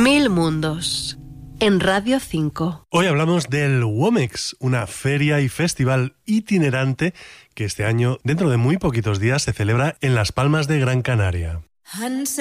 Mil mundos. En Radio 5. Hoy hablamos del WOMEX, una feria y festival itinerante que este año, dentro de muy poquitos días, se celebra en Las Palmas de Gran Canaria.